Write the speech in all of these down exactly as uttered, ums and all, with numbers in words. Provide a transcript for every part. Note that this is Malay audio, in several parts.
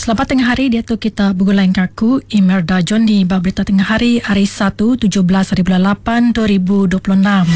Selamat tengah hari, dia tu kita bergulai kaku Imelda John di bab berita tengah hari hari satu tujuh belas hari bulan lapan dua ribu dua puluh enam.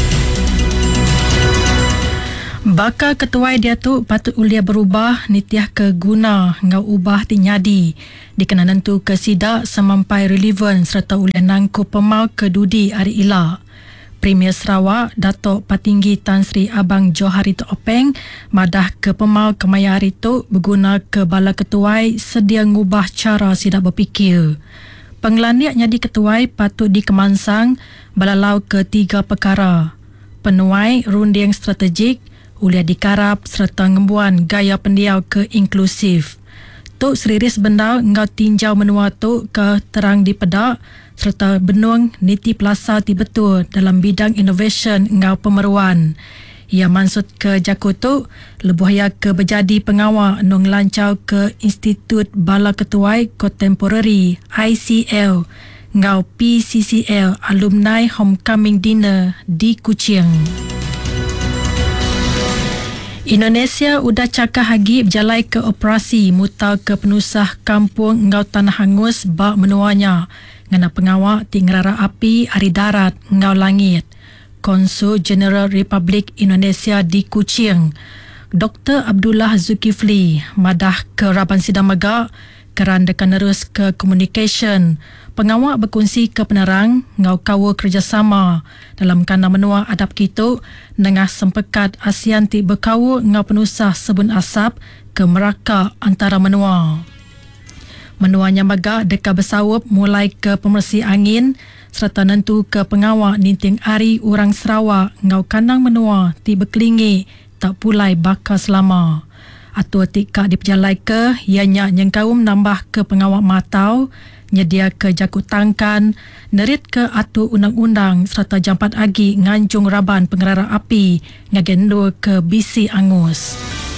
Bakal ketuai dia tu patut ulia berubah nitiah ke guna ngau ubah tinyadi dikena nentu ke sidak semampai relevan serta ulia nangku pemau ke dudi hari ila. Premier Sarawak Datuk Patinggi Tan Sri Abang Johari Tok Openg madah ke pemau kemaya hari tu berguna ke bala ketuai sedia ngubah cara sidak berfikir. Pengelaniak nyadi ketuai patut dikemansang balalau ke tiga perkara. Penuai runding strategik, ulia dikarap serta ngembuan gaya pendiau ke inklusif. Tok Seriris Bendau ngau tinjau menua tu ke terang di pedak serta benuang niti pelasa ti betul dalam bidang innovation ngau pemeruan. Ia maksud ke Jakarta lebuh ya ke berjadi pengawal nong lancau ke Institut Bala Ketuai Contemporary I C L ngau P C C L Alumni Homecoming Dinner di Kuching. Indonesia udah cakap hagi berjalai ke operasi mutau ke penusah kampung ngau tanah hangus bak menuanya ngana pengawal ti ngerara api ari darat ngau langit. Konsul Jeneral Republik Indonesia di Kuching, Doktor Abdullah Zulkifli madah ke Raban Sidang Megak keran dekan nerus ke communication. Pengawal berkongsi ke penerang ngau kawa kerjasama dalam kana menua adab kita nengah sempekat ASEAN ti berkawa ngau penusah sebun asap ke Melaka antara menua. Menuanya megak deka bersawap mulai ke pemersih angin serta nentu ke pengawal ninting ari orang Sarawak ngau kanang menua ti berkelingi tak pulai bakal selama. Atua tika diperjalai ke ianya nyengkaum nambah ke pengawal matau nyedia ke jakut tangkan nerit ke atur undang-undang serta jampat agi nganjung raban pengerara api ngagendo ke bisi angus.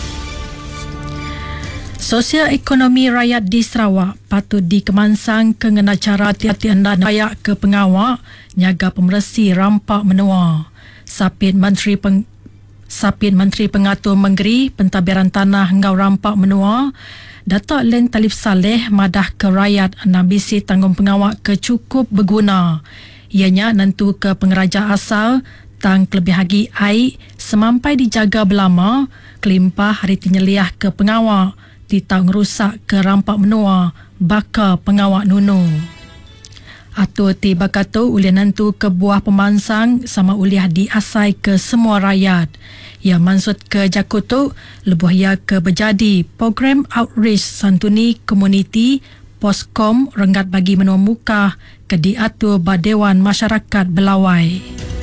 Sosial ekonomi rakyat di Sarawak patut dikemansang ke ngena cara hati-hati anda nayak ke pengawal nyaga pemersi rampak menua. Sapit Menteri Peng Sapit Menteri Pengatur Menggeri Pentadbiran Tanah ngau rampak menua Datuk Len Talib Saleh madah ke rakyat nabisi tanggung pengawal ke cukup berguna. Ianya nentu ke pengeraja asal tang kelebih hagi air semampai dijaga belama kelimpah hari tinyeliah ke pengawal titau ngerusak ke rampak menua baka pengawal nunu. Atur ti bakatu uliah nentu ke buah pemansang sama uliah diasai ke semua rakyat. Ia maksud ke Jakarta lebuh ia ke berjadi program outreach santuni komuniti Poskom renggat bagi menua muka ke diatur Badewan Masyarakat Belawai.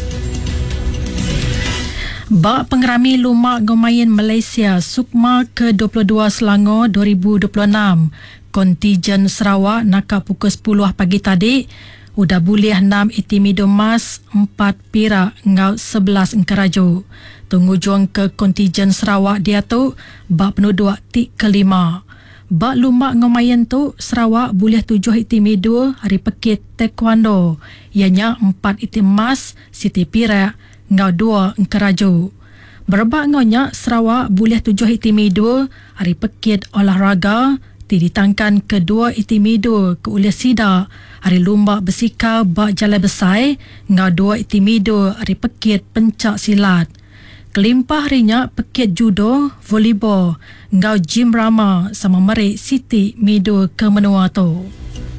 Bak pengerami lumak Gomayan Malaysia Sukma ke dua puluh dua Selangor dua ribu dua puluh enam kontijen Sarawak nakak pukul sepuluh pagi tadi udah boleh enam itimido mas empat pirak ngau sebelas engkarajo. Tunggu juang ke kontijen Sarawak dia tu bak penuduak tik kelima. Bak lumak Ngomayan tu Sarawak boleh tujuh itimido hari pekit taekwondo. Ianya empat itim emas siti pirak ngau dua engkarajo. Berbak ngonya Sarawak boleh tujuh itimido hari pekit olahraga ti ditangkan kedua itimido ke ulia sida hari lumba bersikau bak jalan besar ngau dua itimido hari pekit pencak silat. Kelimpah harinya pekit judo, volleyball, ngau gym rama sama merik siti mido ke menua tu.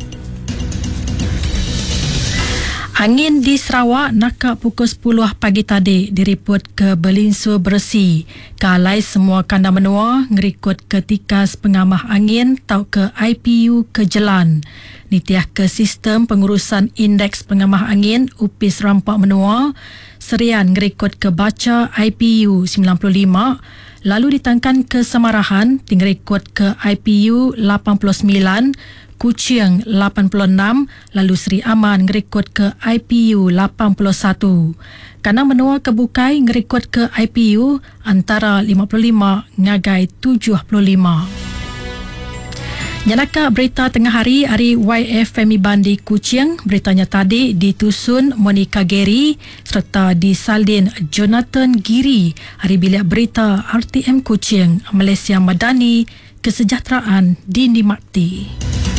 Angin di Sarawak nakak pukul sepuluh pagi tadi diriput ke belinsur bersih. Kalai semua kanda menua ngerikut ke tikas pengamah angin tau ke I P U ke Jelan. Nitiah ke sistem pengurusan indeks pengamah angin U P I S rampak menua. Serian ngerikut ke baca I P U sembilan puluh lima. Lalu ditangkan ke Samarahan tinggerikut ke I P U lapan puluh sembilan. Kuching lapan puluh enam, lalu Seri Aman ngerikut ke I P U lapan puluh satu. Karena menua kebukai ngerikut ke I P U antara lima puluh lima ngagai tujuh puluh lima. Janaka berita tengah hari hari Y F Femi Bandi Kuching. Beritanya tadi ditusun Monica Gary serta disaldin Jonathan Giri. Hari bilik berita R T M Kuching, Malaysia Madani, kesejahteraan dinikmati.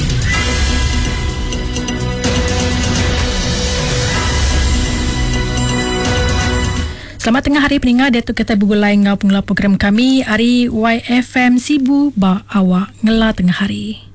Selamat tengah hari pendengar, Datuk Ketua Bergulai ngau pengelar program kami hari Y F M Sibu ba awak ngelar tengah hari.